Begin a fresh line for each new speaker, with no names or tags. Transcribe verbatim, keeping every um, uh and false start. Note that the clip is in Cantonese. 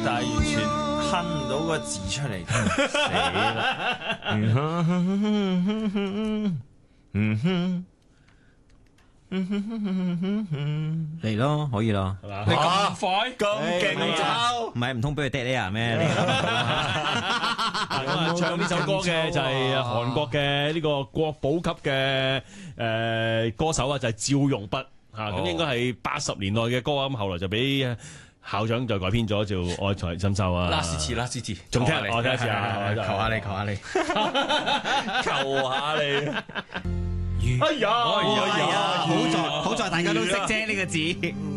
但係完全哼唔到個字出嚟，死啦！
嚟咯，可以咯。
係嘛？
你咁快
咁勁就
唔係唔通俾佢 dead air 咩？嚟
咁啊，唱呢首歌嘅就係韓國嘅呢個國寶級嘅誒歌手啊，就係趙容弼嚇，咁應該係八十年代嘅歌啊，咁後來就俾校長就改編咗做《愛在深秋》啊。
拉斯次，拉斯次，
仲聽
求下你
我聽一次啊！
求下你，求下你。
求下你。
哎呀，
哎呀
好在好在大家都識啫呢個字。